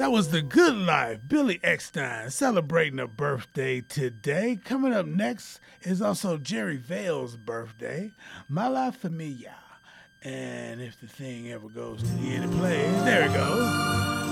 That was The Good Life, Billy Eckstine, celebrating a birthday today. Coming up next is also Jerry Vale's birthday, Mala Familia. And if the thing ever goes to the end of plays, there it goes.